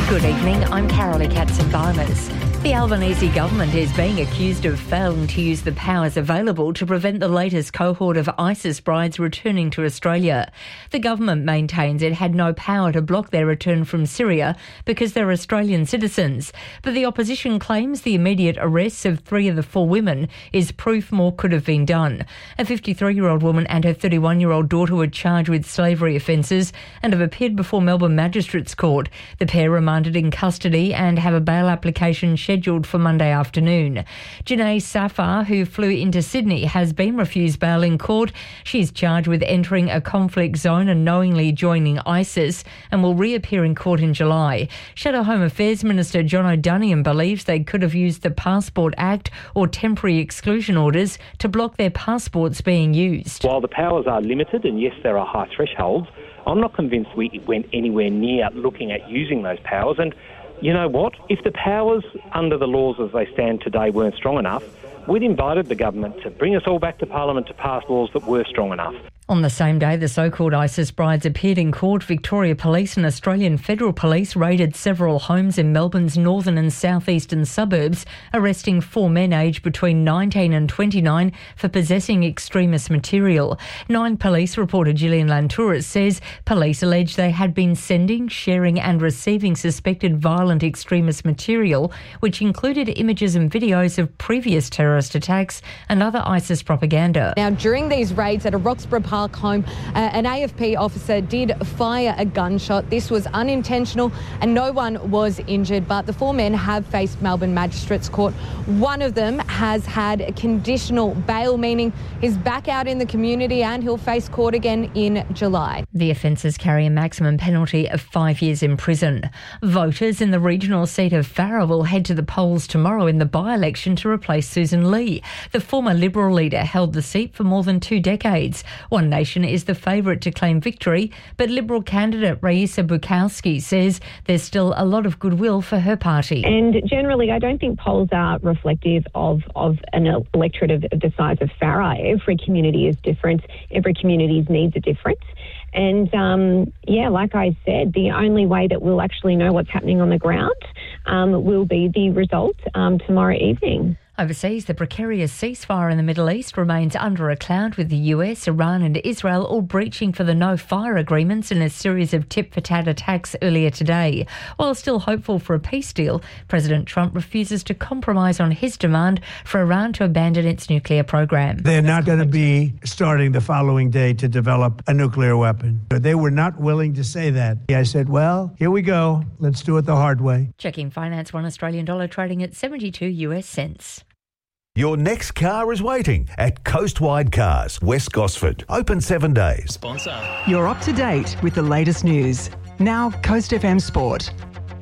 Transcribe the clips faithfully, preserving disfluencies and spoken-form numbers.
Good evening, I'm Carolee Katzenbarnes. The Albanese government is being accused of failing to use the powers available to prevent the latest cohort of ISIS brides returning to Australia. The government maintains it had no power to block their return from Syria because they're Australian citizens. But the opposition claims the immediate arrests of three of the four women is proof more could have been done. A fifty-three-year-old woman and her thirty-one-year-old daughter were charged with slavery offences and have appeared before Melbourne Magistrates Court. The pair remanded in custody and have a bail application scheduled for Monday afternoon. Janae Safar, who flew into Sydney, has been refused bail in court. She's charged with entering a conflict zone and knowingly joining ISIS and will reappear in court in July. Shadow Home Affairs Minister John O'Donian believes they could have used the Passport Act or temporary exclusion orders to block their passports being used. While the powers are limited, and yes, there are high thresholds, I'm not convinced we went anywhere near looking at using those powers. And you know what? If the powers under the laws as they stand today weren't strong enough, we'd invited the government to bring us all back to Parliament to pass laws that were strong enough. On the same day, the so-called ISIS brides appeared in court. Victoria Police and Australian Federal Police raided several homes in Melbourne's northern and southeastern suburbs, arresting four men aged between nineteen and twenty-nine for possessing extremist material. Nine Police reporter Gillian Lantouris says police allege they had been sending, sharing and receiving suspected violent extremist material, which included images and videos of previous terrorist attacks and other ISIS propaganda. Now, during these raids at a Roxburgh Park home, uh, an A F P officer did fire a gunshot. This was unintentional and no one was injured, but the four men have faced Melbourne Magistrates Court. One of them has had a conditional bail, meaning he's back out in the community and he'll face court again in July. The offences carry a maximum penalty of five years in prison. Voters in the regional seat of Farrer will head to the polls tomorrow in the by-election to replace Susan Lee. The former Liberal leader held the seat for more than two decades. One Nation is the favourite to claim victory, but Liberal candidate Raisa Bukowski says there's still a lot of goodwill for her party. And generally, I don't think polls are reflective of, of an electorate of, of the size of Farrer. Every community is different. Every community's needs are different. And, um, yeah, like I said, the only way that we'll actually know what's happening on the ground um, will be the result um, tomorrow evening. Overseas, the precarious ceasefire in the Middle East remains under a cloud, with the U S, Iran and Israel all breaching for the no-fire agreements in a series of tit-for-tat attacks earlier today. While still hopeful for a peace deal, President Trump refuses to compromise on his demand for Iran to abandon its nuclear program. They're not going to be starting the following day to develop a nuclear weapon. They were not willing to say that. I said, well, here we go. Let's do it the hard way. Checking finance, one Australian dollar trading at seventy-two US cents. Your next car is waiting at Coastwide Cars, West Gosford. Open seven days. Sponsor. You're up to date with the latest news. Now, Coast F M Sport.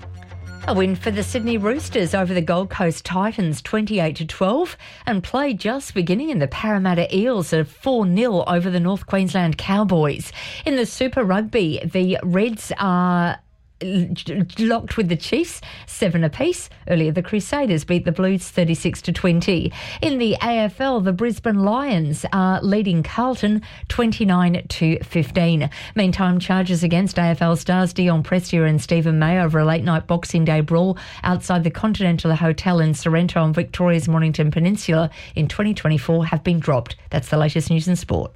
A win for the Sydney Roosters over the Gold Coast Titans, twenty-eight to twelve, and play just beginning in the Parramatta Eels of four nil over the North Queensland Cowboys. In the Super Rugby, the Reds are locked with the Chiefs, seven apiece. Earlier, the Crusaders beat the Blues thirty-six to twenty. In the A F L, the Brisbane Lions are leading Carlton twenty-nine to fifteen. Meantime, charges against A F L stars Dion Prestia and Stephen May over a late-night Boxing Day brawl outside the Continental Hotel in Sorrento on Victoria's Mornington Peninsula in twenty twenty-four have been dropped. That's the latest news in sport.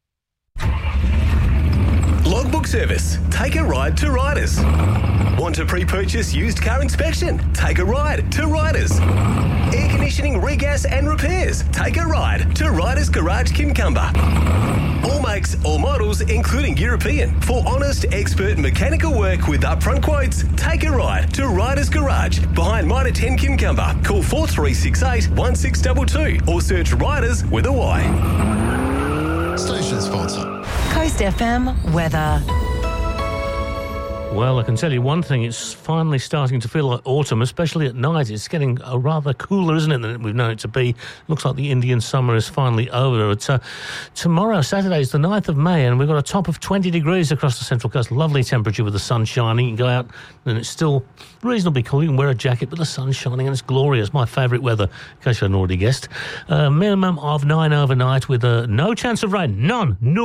Logbook Service. Take a ride to Riders. Want to pre-purchase used car inspection? Take a ride to Riders. Air conditioning, regas and repairs? Take a ride to Riders Garage Kincumber. All makes, all models, including European. For honest, expert mechanical work with upfront quotes, take a ride to Riders Garage behind Mitre ten Kincumber. Call four three six eight, one six two two or search Riders with a Y. Station sponsor. Coast F M weather. Well, I can tell you one thing, it's finally starting to feel like autumn, especially at night. It's getting a rather cooler, isn't it, than we've known it to be. Looks like the Indian summer is finally over. It's, uh, tomorrow, Saturday, is the ninth of May, and we've got a top of twenty degrees across the Central Coast. Lovely temperature with the sun shining. You can go out and it's still reasonably cool. You can wear a jacket, but the sun's shining and it's glorious. My favourite weather, in case you hadn't already guessed. Uh, minimum of nine overnight with uh, no chance of rain. None. Null.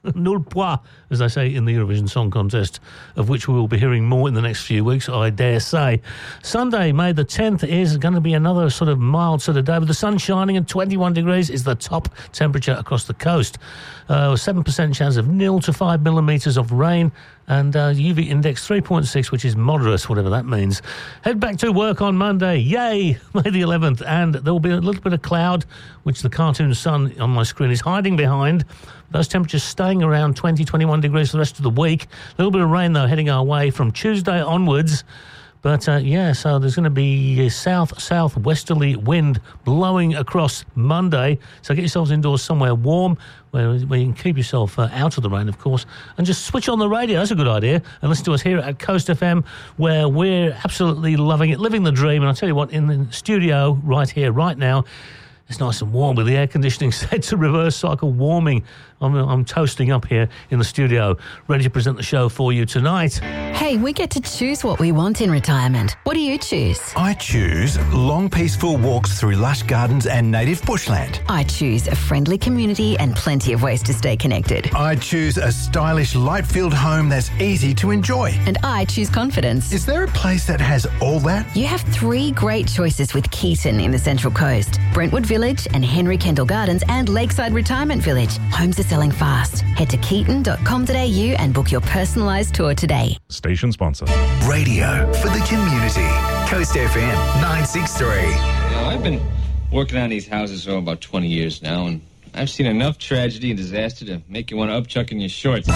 Nul point, as they say in the Eurovision Song Contest, of which we will be hearing more in the next few weeks, I dare say. Sunday, May the tenth, is going to be another sort of mild sort of day, with the sun shining and twenty-one degrees is the top temperature across the coast. Uh, seven percent chance of nil to five millimetres of rain, and uh, U V index three point six, which is moderate, whatever that means. Head back to work on Monday. Yay! May the eleventh. And there will be a little bit of cloud, which the cartoon sun on my screen is hiding behind. Those temperatures staying around twenty, twenty-one degrees for the rest of the week. A little bit of rain, though, heading our way from Tuesday onwards. But, uh, yeah, so there's going to be a south-southwesterly wind blowing across Monday. So get yourselves indoors somewhere warm where, where you can keep yourself uh, out of the rain, of course, and just switch on the radio. That's a good idea. And listen to us here at Coast F M, where we're absolutely loving it, living the dream. And I'll tell you what, in the studio right here, right now, it's nice and warm with the air conditioning set to reverse cycle warming. I'm, I'm toasting up here in the studio, ready to present the show for you tonight. Hey, we get to choose what we want in retirement. What do you choose? I choose long, peaceful walks through lush gardens and native bushland. I choose a friendly community and plenty of ways to stay connected. I choose a stylish, light-filled home that's easy to enjoy. And I choose confidence. Is there a place that has all that? You have three great choices with Keaton in the Central Coast, Brentwood Village and Henry Kendall Gardens and Lakeside Retirement Village. Homes are selling fast. Head to keaton dot com dot a u and book your personalised tour today. Station sponsor. Radio for the community. Coast F M nine six three. You know, I've been working on these houses for about twenty years now, and I've seen enough tragedy and disaster to make you want to upchuck in your shorts.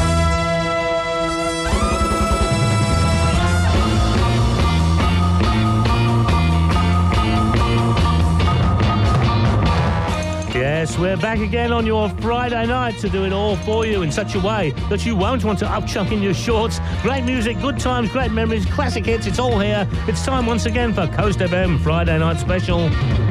Yes, we're back again on your Friday night to do it all for you in such a way that you won't want to upchuck in your shorts. Great music, good times, great memories, classic hits, it's all here. It's time once again for Coast F M Friday Night Special.